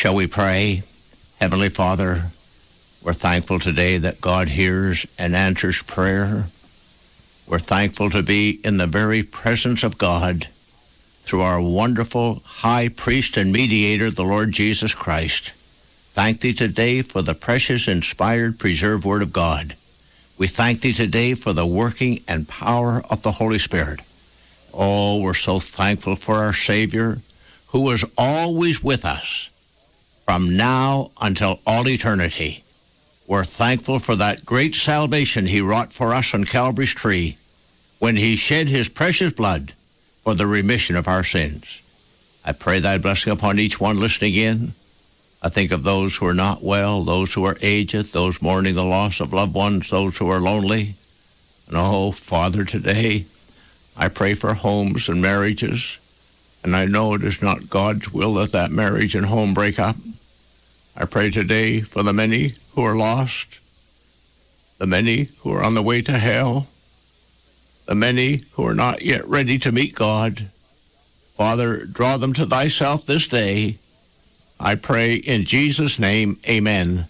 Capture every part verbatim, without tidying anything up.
Shall we pray? Heavenly Father, we're thankful today that God hears and answers prayer. We're thankful to be in the very presence of God through our wonderful high priest and mediator, the Lord Jesus Christ. Thank thee today for the precious, inspired, preserved Word of God. We thank thee today for the working and power of the Holy Spirit. Oh, we're so thankful for our Savior, who is always with us from now until all eternity. We're thankful for that great salvation he wrought for us on Calvary's tree when he shed his precious blood for the remission of our sins. I pray thy blessing upon each one listening in. I think of those who are not well, those who are aged, those mourning the loss of loved ones, those who are lonely. And oh, Father, today I pray for homes and marriages, and I know it is not God's will that that marriage and home break up. I pray today for the many who are lost, the many who are on the way to hell, the many who are not yet ready to meet God. Father, draw them to thyself this day. I pray in Jesus' name, amen.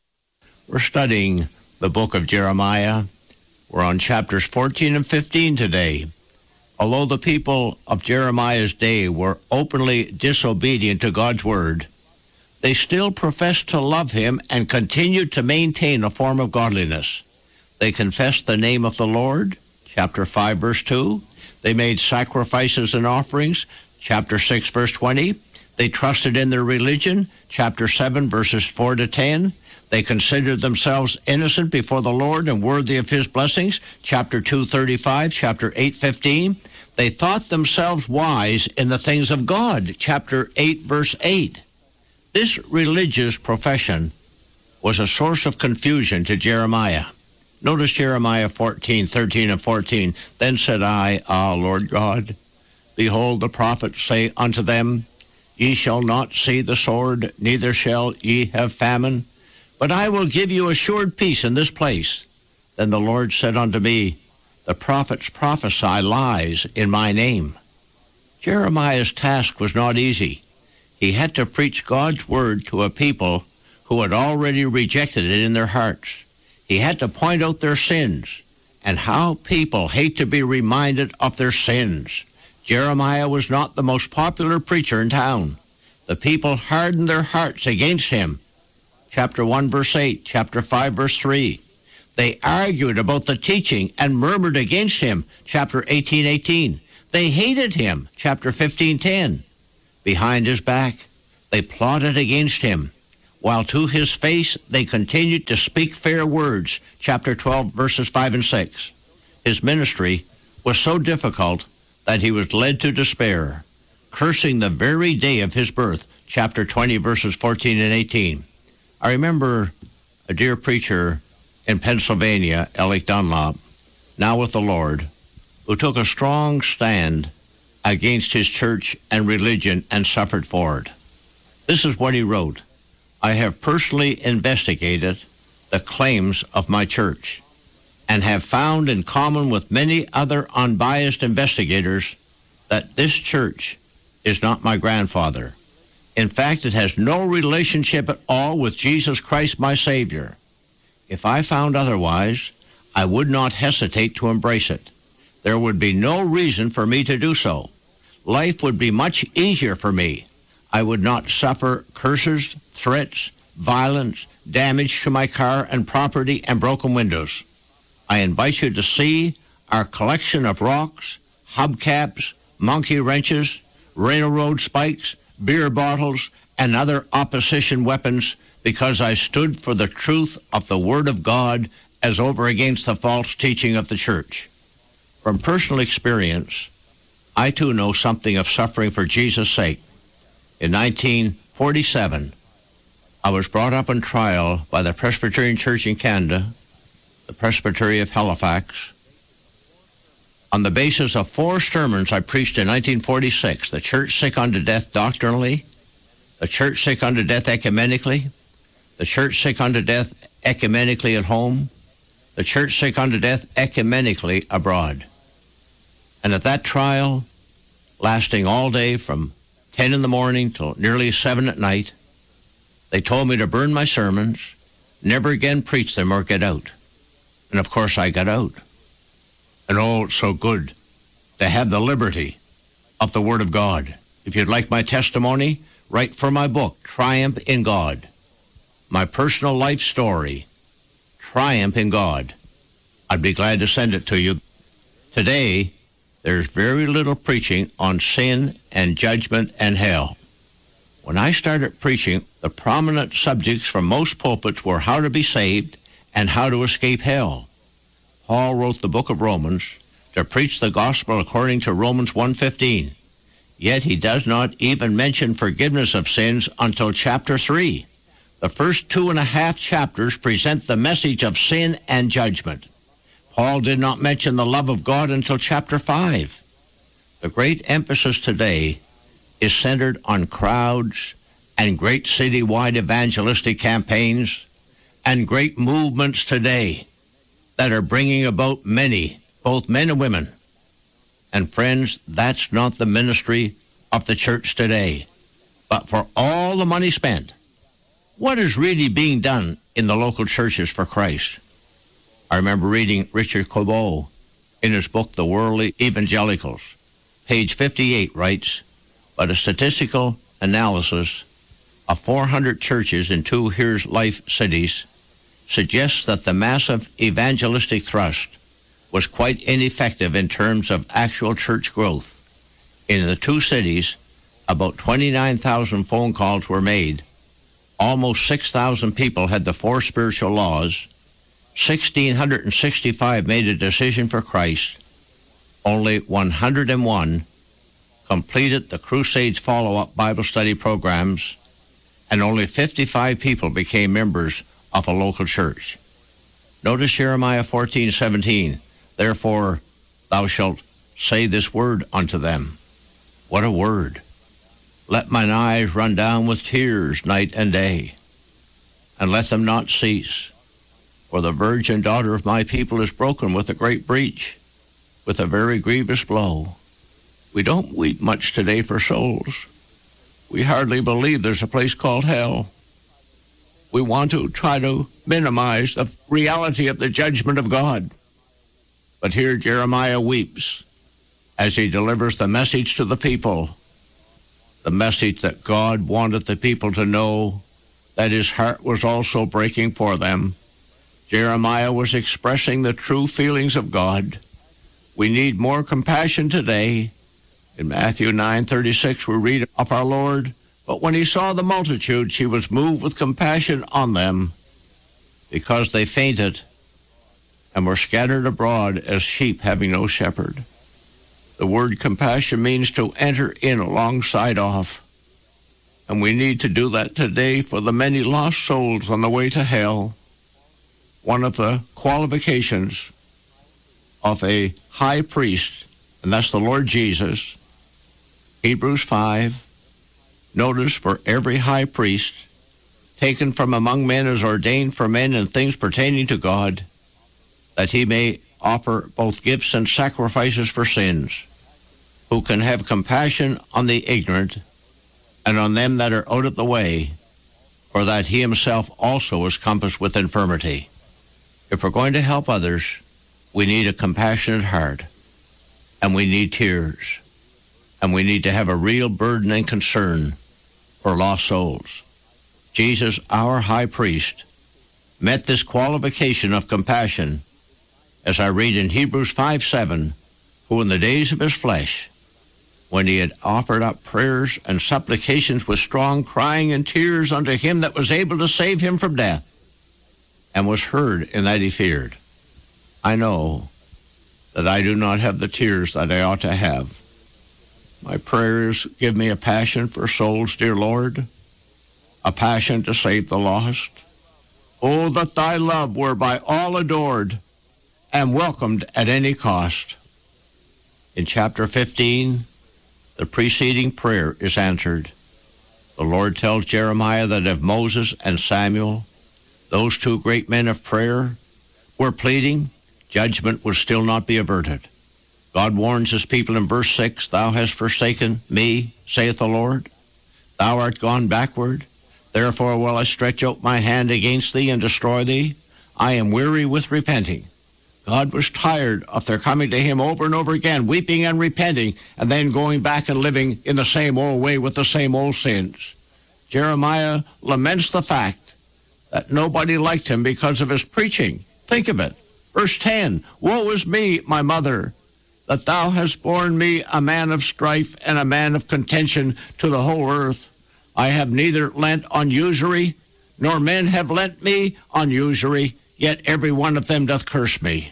We're studying the book of Jeremiah. We're on chapters fourteen and fifteen today. Although the people of Jeremiah's day were openly disobedient to God's word, they still professed to love him and continued to maintain a form of godliness. They confessed the name of the Lord, chapter five, verse two. They made sacrifices and offerings, chapter six, verse twenty. They trusted in their religion, chapter seven, verses four to ten. They considered themselves innocent before the Lord and worthy of his blessings, chapter two, thirty-five, chapter eight, fifteen. They thought themselves wise in the things of God, chapter eight, verse eight. This religious profession was a source of confusion to Jeremiah. Notice Jeremiah fourteen, thirteen, and fourteen. Then said I, Ah, Lord God, behold, the prophets say unto them, Ye shall not see the sword, neither shall ye have famine, but I will give you assured peace in this place. Then the Lord said unto me, The prophets prophesy lies in my name. Jeremiah's task was not easy. He had to preach God's word to a people who had already rejected it in their hearts. He had to point out their sins and how people hate to be reminded of their sins. Jeremiah was not the most popular preacher in town. The people hardened their hearts against him. Chapter one, verse eight, chapter five, verse three. They argued about the teaching and murmured against him, chapter eighteen, eighteen. They hated him, chapter fifteen, ten. Behind his back, they plotted against him, while to his face they continued to speak fair words, chapter twelve, verses five and six. His ministry was so difficult that he was led to despair, cursing the very day of his birth, chapter twenty, verses fourteen and eighteen. I remember a dear preacher in Pennsylvania, Alec Dunlop, now with the Lord, who took a strong stand against his church and religion and suffered for it. This is what he wrote. I have personally investigated the claims of my church and have found, in common with many other unbiased investigators, that this church is not my grandfather. In fact, it has no relationship at all with Jesus Christ, my Savior. If I found otherwise, I would not hesitate to embrace it. There would be no reason for me to do so. Life would be much easier for me. I would not suffer curses, threats, violence, damage to my car and property, and broken windows. I invite you to see our collection of rocks, hubcaps, monkey wrenches, railroad spikes, beer bottles, and other opposition weapons, because I stood for the truth of the Word of God as over against the false teaching of the church. From personal experience, I too know something of suffering for Jesus' sake. In nineteen forty-seven, I was brought up on trial by the Presbyterian Church in Canada, the Presbytery of Halifax, on the basis of four sermons I preached in nineteen forty-six, the church sick unto death doctrinally, the church sick unto death ecumenically, the church sick unto death ecumenically at home, the church sick unto death ecumenically abroad. And at that trial, lasting all day from ten in the morning till nearly seven at night, They told me to burn my sermons, never again preach them or get out. And of course I got out. And oh, it's so good to have the liberty of the Word of God. If you'd like my testimony, write for my book, Triumph in God. My personal life story, Triumph in God. I'd be glad to send it to you. Today, there's very little preaching on sin and judgment and hell. When I started preaching, the prominent subjects from most pulpits were how to be saved and how to escape hell. Paul wrote the book of Romans to preach the gospel according to Romans one fifteen. Yet he does not even mention forgiveness of sins until chapter three. The first two and a half chapters present the message of sin and judgment. Paul did not mention the love of God until chapter five. The great emphasis today is centered on crowds and great citywide evangelistic campaigns and great movements today that are bringing about many, both men and women. And friends, that's not the ministry of the church today. But for all the money spent, what is really being done in the local churches for Christ? I remember reading Richard Cobo in his book, The Worldly Evangelicals. Page fifty-eight writes, but a statistical analysis of four hundred churches in two Here's Life cities suggests that the massive evangelistic thrust was quite ineffective in terms of actual church growth. In the two cities, about twenty-nine thousand phone calls were made. Almost six thousand people had the four spiritual laws. one thousand six hundred sixty-five made a decision for Christ. Only one hundred one completed the Crusades follow-up Bible study programs, and only fifty-five people became members of a local church. Notice Jeremiah fourteen seventeen. Therefore, thou shalt say this word unto them. What a word! Let mine eyes run down with tears night and day, and let them not cease. For the virgin daughter of my people is broken with a great breach, with a very grievous blow. We don't weep much today for souls. We hardly believe there's a place called hell. We want to try to minimize the reality of the judgment of God. But here Jeremiah weeps as he delivers the message to the people, the message that God wanted the people to know, that his heart was also breaking for them. Jeremiah was expressing the true feelings of God. We need more compassion today. In Matthew nine thirty-six, we read of our Lord, but when he saw the multitudes, he was moved with compassion on them, because they fainted and were scattered abroad as sheep having no shepherd. The word compassion means to enter in alongside of. And we need to do that today for the many lost souls on the way to hell. One of the qualifications of a high priest, and that's the Lord Jesus, Hebrews five, notice, for every high priest taken from among men is ordained for men in things pertaining to God, that he may offer both gifts and sacrifices for sins, who can have compassion on the ignorant and on them that are out of the way, for that he himself also is compassed with infirmity. If we're going to help others, we need a compassionate heart, and we need tears, and we need to have a real burden and concern for lost souls. Jesus, our high priest, met this qualification of compassion, as I read in Hebrews five seven, who in the days of his flesh, when he had offered up prayers and supplications with strong crying and tears unto him that was able to save him from death, and was heard in that he feared. I know that I do not have the tears that I ought to have. My prayers give me a passion for souls, dear Lord, a passion to save the lost. Oh, that thy love were by all adored and welcomed at any cost. In chapter fifteen, the preceding prayer is answered. The Lord tells Jeremiah that if Moses and Samuel, those two great men of prayer, were pleading, judgment would still not be averted. God warns his people in verse six, thou hast forsaken me, saith the Lord. Thou art gone backward. Therefore will I stretch out my hand against thee and destroy thee. I am weary with repenting. God was tired of their coming to him over and over again, weeping and repenting, and then going back and living in the same old way with the same old sins. Jeremiah laments the fact that nobody liked him because of his preaching. Think of it. Verse ten, woe is me, my mother, that thou hast borne me a man of strife and a man of contention to the whole earth. I have neither lent on usury, nor men have lent me on usury, yet every one of them doth curse me.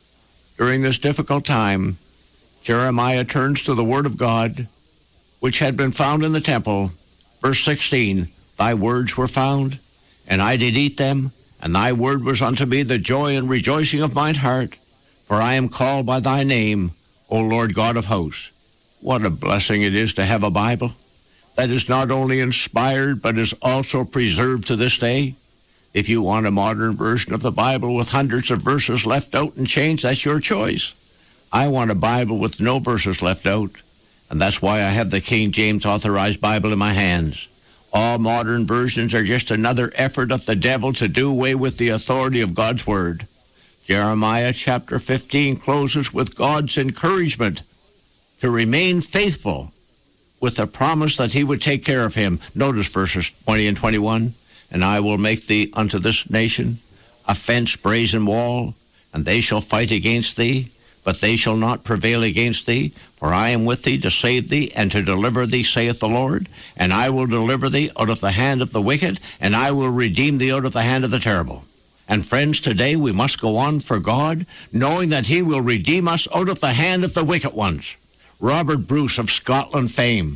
During this difficult time, Jeremiah turns to the word of God, which had been found in the temple. Verse sixteen, thy words were found, and I did eat them, and thy word was unto me the joy and rejoicing of mine heart, for I am called by thy name, O Lord God of hosts. What a blessing it is to have a Bible that is not only inspired, but is also preserved to this day. If you want a modern version of the Bible with hundreds of verses left out and changed, that's your choice. I want a Bible with no verses left out, and that's why I have the King James Authorized Bible in my hands. All modern versions are just another effort of the devil to do away with the authority of God's Word. Jeremiah chapter fifteen closes with God's encouragement to remain faithful with the promise that he would take care of him. Notice verses twenty and twenty-one. And I will make thee unto this nation a fenced brazen wall, and they shall fight against thee, but they shall not prevail against thee. For I am with thee to save thee and to deliver thee, saith the Lord. And I will deliver thee out of the hand of the wicked, and I will redeem thee out of the hand of the terrible. And friends, today we must go on for God, knowing that he will redeem us out of the hand of the wicked ones. Robert Bruce of Scotland fame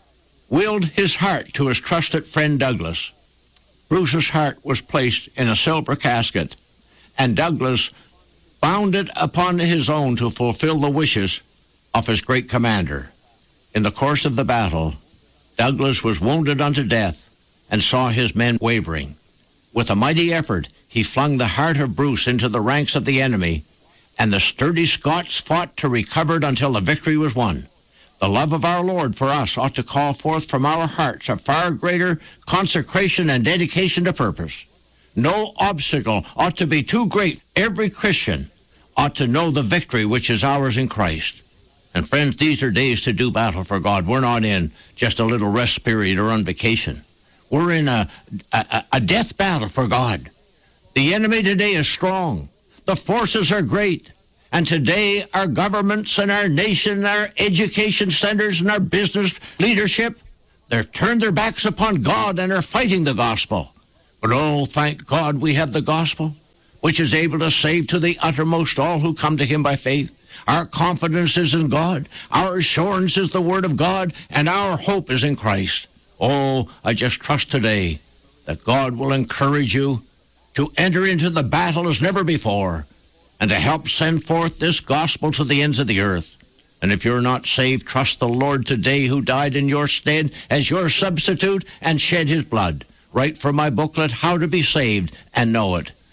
willed his heart to his trusted friend Douglas. Bruce's heart was placed in a silver casket, and Douglas bound it upon his own to fulfill the wishes of his great commander. In the course of the battle, Douglas was wounded unto death and saw his men wavering. With a mighty effort, he flung the heart of Bruce into the ranks of the enemy, and the sturdy Scots fought to recover it until the victory was won. The love of our Lord for us ought to call forth from our hearts a far greater consecration and dedication to purpose. No obstacle ought to be too great. Every Christian ought to know the victory which is ours in Christ. And friends, these are days to do battle for God. We're not in just a little rest period or on vacation. We're in a, a, a death battle for God. The enemy today is strong. The forces are great. And today, our governments and our nation, our education centers and our business leadership, they've turned their backs upon God and are fighting the gospel. But oh, thank God we have the gospel, which is able to save to the uttermost all who come to him by faith. Our confidence is in God. Our assurance is the word of God, and our hope is in Christ. Oh, I just trust today that God will encourage you to enter into the battle as never before, and to help send forth this gospel to the ends of the earth. And if you're not saved, trust the Lord today, who died in your stead as your substitute and shed his blood. Write for my booklet, How to Be Saved, and know it.